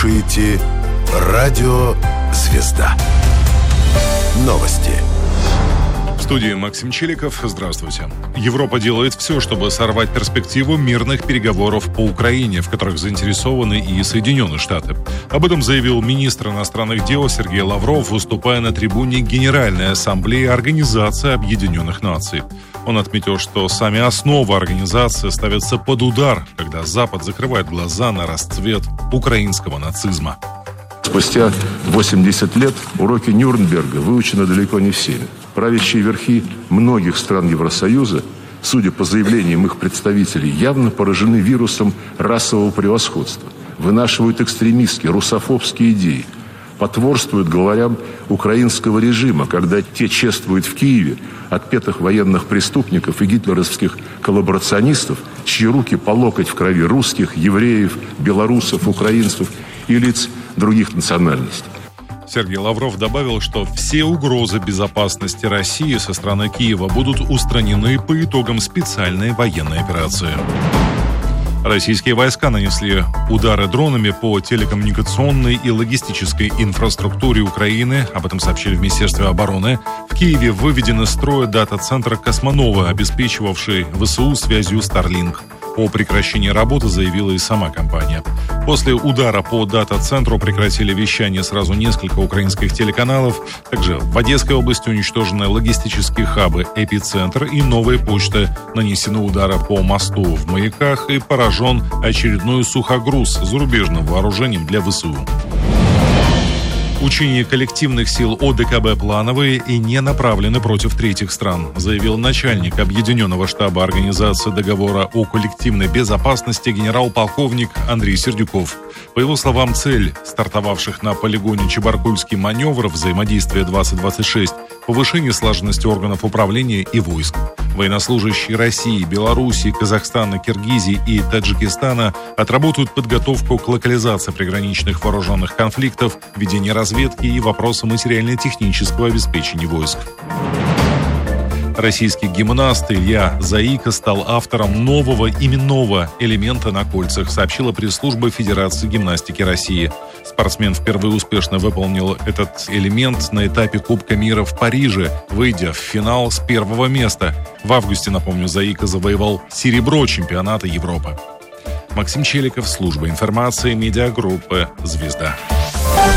слушаете Радио Звезда. Новости. В студии Максим Челиков. Здравствуйте. Европа делает все, чтобы сорвать перспективу мирных переговоров по Украине, в которых заинтересованы и Соединенные Штаты. Об этом заявил министр иностранных дел Сергей Лавров, выступая на трибуне Генеральной Ассамблеи Организации Объединенных Наций. Он отметил, что сами основы организации ставятся под удар, когда Запад закрывает глаза на расцвет украинского нацизма. Спустя 80 лет уроки Нюрнберга выучены далеко не всеми. Правящие верхи многих стран Евросоюза, судя по заявлениям их представителей, явно поражены вирусом расового превосходства, вынашивают экстремистские, русофобские идеи, потворствуют главарям украинского режима, когда те чествуют в Киеве отпетых военных преступников и гитлеровских коллаборационистов, чьи руки по локоть в крови русских, евреев, белорусов, украинцев и лиц других национальностей. Сергей Лавров добавил, что все угрозы безопасности России со стороны Киева будут устранены по итогам специальной военной операции. Российские войска нанесли удары дронами по телекоммуникационной и логистической инфраструктуре Украины. Об этом сообщили в Министерстве обороны. В Киеве выведен из строя дата-центр «Космонова», обеспечивавший ВСУ связью Starlink. О прекращении работы заявила и сама компания. После удара по дата-центру прекратили вещание сразу несколько украинских телеканалов. Также в Одесской области уничтожены логистические хабы «Эпицентр» и «Новая почта». Нанесены удары по мосту в Маяках и поражен очередной сухогруз с зарубежным вооружением для ВСУ. Учения коллективных сил ОДКБ плановые и не направлены против третьих стран, заявил начальник Объединенного штаба Организации договора о коллективной безопасности генерал-полковник Андрей Сердюков. По его словам, цель стартовавших на полигоне Чебаркульский маневр «Взаимодействие-2026» – повышение слаженности органов управления и войск. Военнослужащие России, Белоруссии, Казахстана, Киргизии и Таджикистана отработают подготовку к локализации приграничных вооруженных конфликтов, ведению разведки и вопросы материально-технического обеспечения войск. Российский гимнаст Илья Заика стал автором нового именного элемента на кольцах, сообщила пресс-служба Федерации гимнастики России. Спортсмен впервые успешно выполнил этот элемент на этапе Кубка мира в Париже, выйдя в финал с первого места. В августе, напомню, Заика завоевал серебро чемпионата Европы. Максим Челиков, служба информации, медиагруппы «Звезда».